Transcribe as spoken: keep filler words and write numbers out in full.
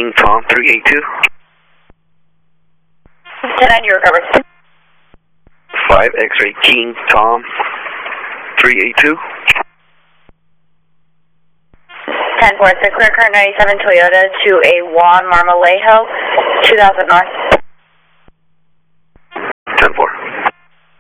King Tom three eight two. ten nine, you recovered. five X-ray King Tom three eight two. ten four, clear car ninety-seven Toyota to a Juan Marmolejo, two thousand north.